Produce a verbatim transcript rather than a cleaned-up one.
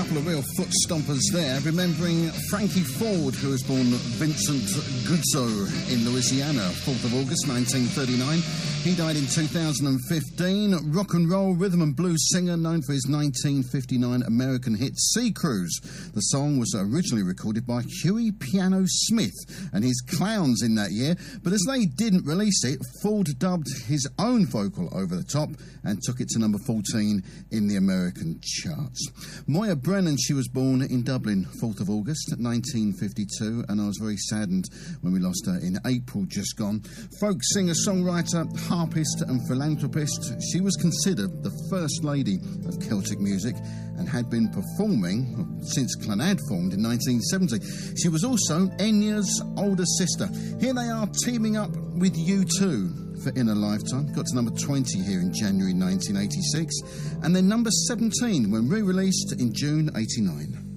couple of real foot stompers there, remembering Frankie Ford, who was born Vincent Guzzo in Louisiana, fourth of August nineteen thirty-nine. He died in two thousand fifteen. Rock and roll rhythm and blues singer known for his nineteen fifty-nine American hit Sea Cruise. The song was originally recorded by Huey Piano Smith and his Clowns in that year, but as they didn't release it, Ford dubbed his own vocal over the top and took it to number fourteen in the American charts. Moya Brennan, she was born in Dublin, fourth of August nineteen fifty-two, and I was very saddened when we lost her in April just gone. Folk singer, songwriter, harpist and philanthropist, she was considered the first lady of Celtic music and had been performing since Clannad formed in nineteen seventy. She was also Enya's older sister. Here they are teaming up with U two for In a Lifetime. Got to number twenty here in January nineteen eighty-six, and then number seventeen when re-released in June eighty-nine.